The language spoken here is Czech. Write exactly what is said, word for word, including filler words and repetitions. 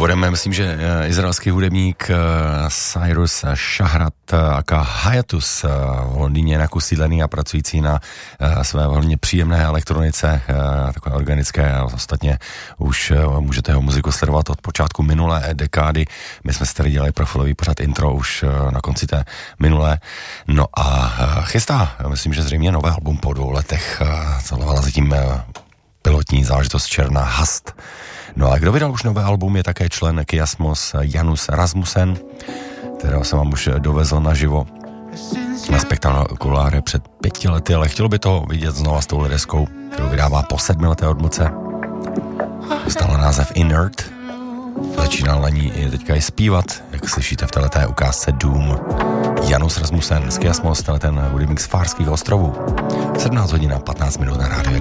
Úvodem myslím, že izraelský hudebník Cyrus Shahrat aka Hiatus v Londýně jinak usídlený a pracující na své velmi příjemné elektronice, takové organické, a ostatně už můžete jeho muziku sledovat od počátku minulé dekády. My jsme si tady dělali profilový pořad intro už na konci té minulé. No a chystá, myslím, že zřejmě nové album po dvou letech. Sledovala zatím pilotní záležitost Černá Hast. No a kdo vydal už nové album, je také člen Kiasmos Janus Rasmussen, kterého jsem vám už dovezl naživo na Spektakuláre před pěti lety, ale chtělo by to vidět znova s touhle deskou, kterou vydává po sedmileté odmlce. Dostala název Inert, začínal na ní i teďka i zpívat, jak slyšíte v této ukázce Doom. Janus Rasmussen z Kiasmos, ten hudebník z Fárských ostrovů. sedmnáct hodin a patnáct minut na rádiu.